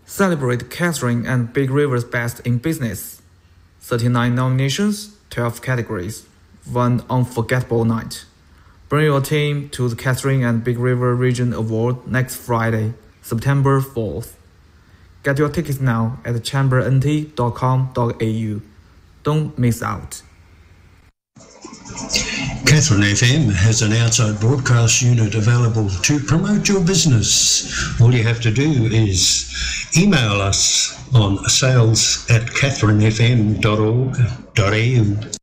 Celebrate Catherine and Big River's best in business. 39 nominations, 12 categories, one unforgettable night. Bring your team to the Catherine and Big River Region Award next Friday, September 4th. Get your tickets now at chambernt.com.au. Don't miss out. Catherine FM has an outside broadcast unit available to promote your business. All you have to do is email us on sales@catherinefm.org.au.